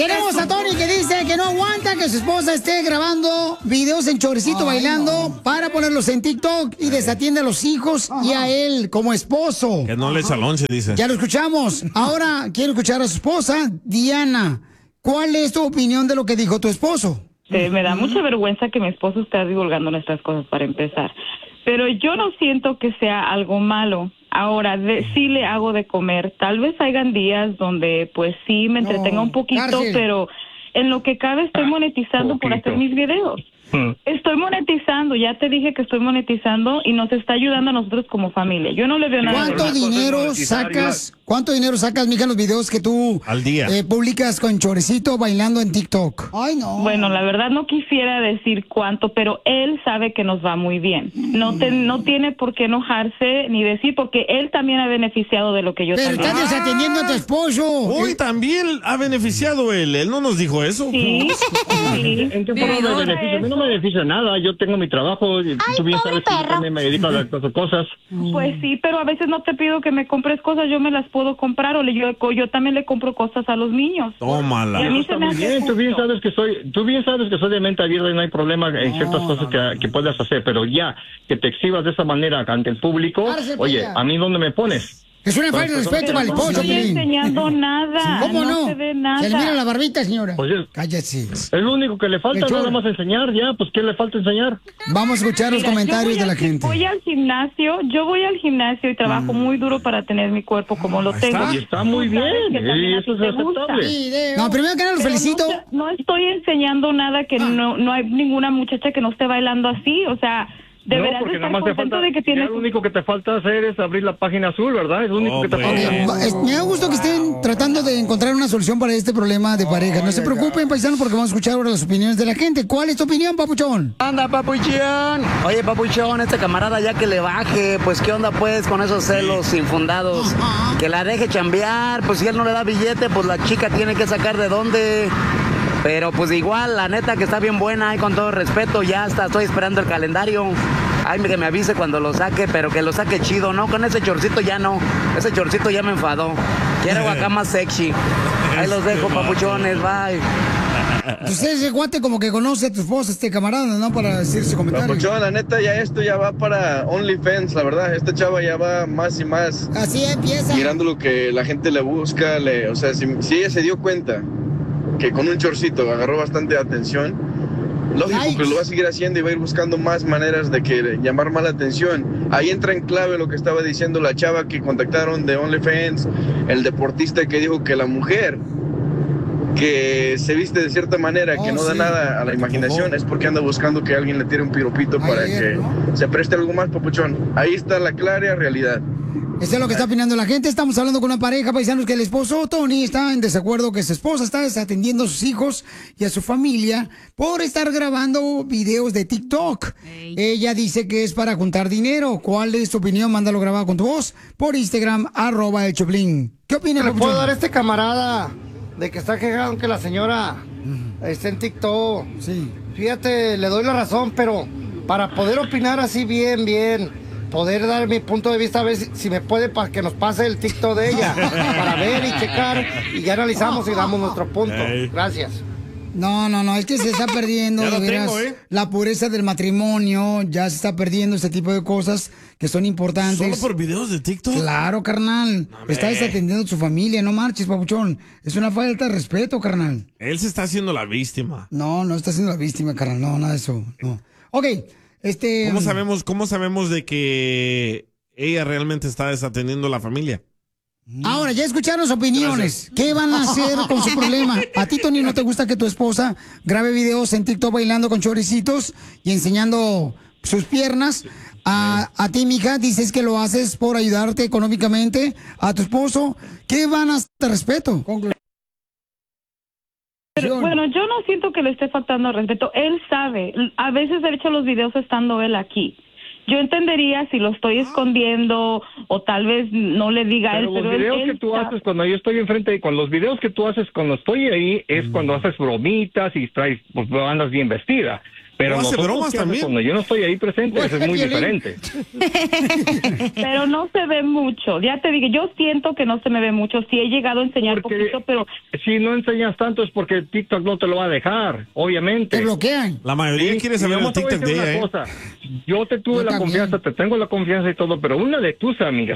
Tenemos a Tony que dice que no aguanta que su esposa esté grabando videos en choricito bailando para ponerlos en TikTok y desatiende a los hijos y a él como esposo. Que no le echa lonche, dice. Ya lo escuchamos. Ahora quiero escuchar a su esposa, Diana. ¿Cuál es tu opinión de lo que dijo tu esposo? Me da mucha vergüenza que mi esposo esté divulgando nuestras cosas para empezar. Pero yo no siento que sea algo malo. Ahora, sí le hago de comer. Tal vez hayan días donde, pues sí, me entretenga un poquito, pero en lo que cabe estoy monetizando por hacer mis videos. Estoy monetizando, ya te dije que estoy monetizando y nos está ayudando a nosotros como familia. Yo no le veo nada. ¿Cuánto dinero sacas, mija, en los videos que tú al día publicas con Chorecito bailando en TikTok? Ay, no. Bueno, la verdad no quisiera decir cuánto, pero él sabe que nos va muy bien. No tiene por qué enojarse ni decir, porque él también ha beneficiado de lo que yo también. Pero estás desatendiendo a tu esposo. Hoy también ha beneficiado él no nos dijo eso. Sí. ¿En qué forma me beneficia? A mí no me beneficia nada, yo tengo mi trabajo, tú bien sabes que yo también me dedico a las cosas. Pues sí, pero a veces no te pido que me compres cosas, yo me las puedo comprar, o yo también le compro cosas a los niños. Tómala. Y a mí se me hace bien, tú bien sabes que soy de mente abierta y no hay problema en ciertas cosas que puedas hacer, pero ya que te exhibas de esa manera ante el público, oye, ¿a mí dónde me pones? Es una falta de respeto para el esposo. No estoy enseñando nada. ¿Cómo no? Se ve nada. Se le mira la barbita, señora. Pues cállese. Es lo único que le falta, nada más enseñar, ya, pues ¿qué le falta enseñar? Vamos a escuchar los comentarios de la gente. Yo voy al gimnasio y trabajo muy duro para tener mi cuerpo como lo tengo. Y está muy bien, y eso es aceptable. No, primero que nada los felicito. No estoy enseñando nada que no hay ninguna muchacha que no esté bailando así, o sea... No, porque nada más te falta, lo único que te falta hacer es abrir la página azul, ¿verdad? Es lo único que te falta. Me da gusto que estén tratando de encontrar una solución para este problema de pareja. No se preocupen, paisanos, porque vamos a escuchar ahora las opiniones de la gente. ¿Cuál es tu opinión, papuchón? Anda, papuchón. Oye, papuchón, este camarada ya que le baje, pues qué onda pues con esos celos infundados. Que la deje chambear, pues si él no le da billete, pues la chica tiene que sacar de dónde. Pero pues igual, la neta que está bien buena y con todo respeto, ya hasta estoy esperando el calendario. Ay, que me avise cuando lo saque, pero que lo saque chido, ¿no? Con ese chorcito ya no. Ese chorcito ya me enfadó. Quiero acá más sexy. Ahí los dejo, papuchones, bye. Usted ese guate como que conoce a tu esposa, este camarada, ¿no? Para decir su comentario. Papuchón, la neta, esto ya va para OnlyFans, la verdad. Esta chava ya va más y más. Así empieza. Mirando lo que la gente le busca, o sea, si ella se dio cuenta que con un chorcito agarró bastante atención, lógico que lo va a seguir haciendo y va a ir buscando más maneras de que llamar más la atención. Ahí entra en clave lo que estaba diciendo la chava que contactaron de OnlyFans, el deportista que dijo que la mujer que se viste de cierta manera, que no da nada a la imaginación, es porque anda buscando que alguien le tire un piropito para que se preste algo más, papuchón. Ahí está la clara realidad. Eso es lo que está opinando la gente. Estamos hablando con una pareja, paisanos, que el esposo Tony está en desacuerdo que su esposa está desatendiendo a sus hijos y a su familia por estar grabando videos de TikTok. Ella dice que es para juntar dinero. ¿Cuál es tu opinión? Mándalo grabado con tu voz por Instagram, @el Choplin. ¿Qué opina? ¿Le puedo dar a este camarada de que está quejado que la señora esté en TikTok? Sí. Fíjate, le doy la razón, pero para poder opinar así bien, poder dar mi punto de vista, a ver si me puede para que nos pase el TikTok de ella, para ver y checar, y ya analizamos y damos nuestro punto. Gracias. No, es que se está perdiendo de veras, la pureza del matrimonio, ya se está perdiendo este tipo de cosas que son importantes. ¿Solo por videos de TikTok? Claro, carnal. Está desatendiendo a su familia, no marches, papuchón. Es una falta de respeto, carnal. Él se está haciendo la víctima. No está haciendo la víctima, carnal, no, nada de eso, no. Ok, ¿Cómo sabemos de que ella realmente está desatendiendo a la familia? Ahora, ya escucharon las opiniones. Gracias. ¿Qué van a hacer con su problema? ¿A ti, Tony, no te gusta que tu esposa grabe videos en TikTok bailando con choricitos y enseñando sus piernas? A ti, mija, dices que lo haces por ayudarte económicamente. A tu esposo, ¿qué van a hacer de respeto? Pero, bueno, yo no siento que le esté faltando respeto. Él sabe. A veces he hecho los videos estando él aquí. Yo entendería si lo estoy escondiendo o tal vez no le diga a él. Pero los videos que tú haces cuando yo estoy enfrente, con los videos que tú haces cuando estoy ahí, es cuando haces bromitas y traes, pues andas bien vestida. Pero hace nosotros, bromas ¿qué hace también? cuando yo no estoy ahí presente, eso es muy diferente. Pero no se ve mucho. Ya te digo, yo siento que no se me ve mucho. Sí he llegado a enseñar poquito, pero... Si no enseñas tanto es porque TikTok no te lo va a dejar, obviamente. Te bloquean. La mayoría quiere saber el TikTok de ella, cosa. Yo te tuve la confianza, te tengo la confianza y todo, pero una de tus amigas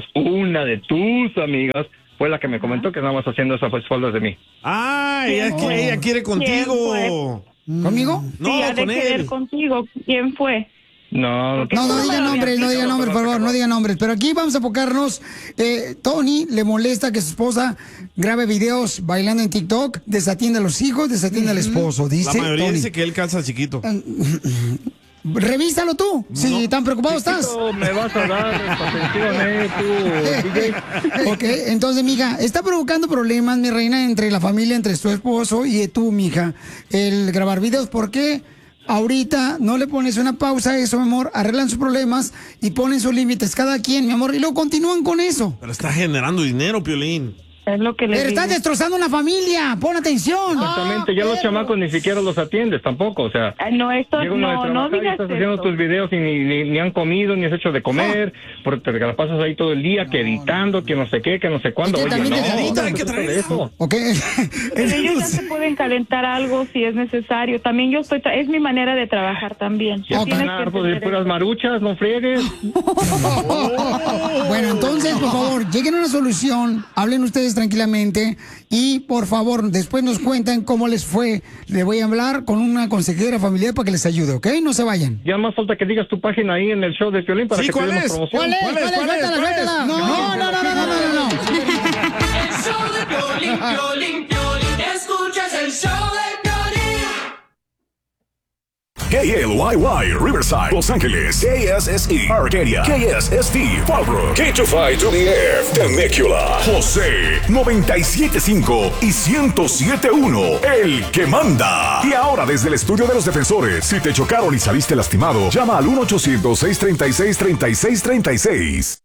fue la que me comentó que estabas haciendo esas espaldas de mí. Ah, ella quiere contigo. ¿Conmigo? No, sí, con de querer él. contigo. ¿Quién fue? No diga nombres, por favor, no diga nombres. Pero aquí vamos a enfocarnos. Tony le molesta que su esposa grabe videos bailando en TikTok, desatiende a los hijos, desatiende al esposo. Dice La mayoría Tony. dice que él calza chiquito. Revísalo tú, si tan preocupado estás. Me vas a dar atención, tú, DJ. Ok, entonces, mija, está provocando problemas, mi reina, entre la familia, entre tu esposo y tú, mija, el grabar videos. ¿Por qué ahorita no le pones una pausa a eso, mi amor? Arreglan sus problemas y ponen sus límites cada quien, mi amor, y luego continúan con eso. Pero está generando dinero, Piolín. Es lo que le Pero digo. estás destrozando una familia, pon atención. Exactamente, ya los chamacos ni siquiera los atiendes tampoco, o sea. No, esto llega uno de no trabajar y digas estás haciendo eso. tus videos y ni han comido, ni has hecho de comer, porque te la pasas ahí todo el día que editando, que no sé qué, que no sé cuándo. Es que Oye, también no, necesitan no se trata de eso. Ok. Pero ellos ya se pueden calentar algo si es necesario. También yo estoy, es mi manera de trabajar también. Ya Tienes están que hartos de entender puras eso. maruchas, no friegues. Bueno, entonces, por favor, lleguen a una solución, hablen ustedes tranquilamente y, por favor, después nos cuentan cómo les fue. Le voy a hablar con una consejera familiar para que les ayude, ¿ok? No se vayan. Ya más falta que digas tu página ahí en el show de Piolín para Sí, que te ¿cuál demos es? promoción. ¿Cuál es? Suéltala, suéltala. No. El show de Piolín, Piolín, Piolín. Escuchas el show de Piolín. KLYY, Riverside, Los Ángeles, KSSE, Arcadia, KSST, Fallbrook, K25-2DF, Temecula, José, 97.5 y 107.1, el que manda. Y ahora desde el estudio de los defensores, si te chocaron y saliste lastimado, llama al 1-800-636-3636.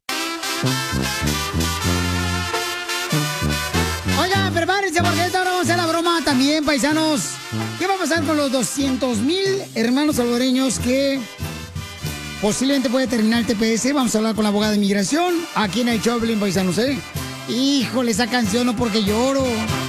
Oigan, prepárense porque esta hora vamos a hacer la broma también, paisanos. ¿Qué va a pasar con los 200,000 hermanos salvadoreños que posiblemente puede terminar el TPS? Vamos a hablar con la abogada de inmigración aquí en el Choplin, paisanos, ¿eh? Híjole, esa canción no porque lloro.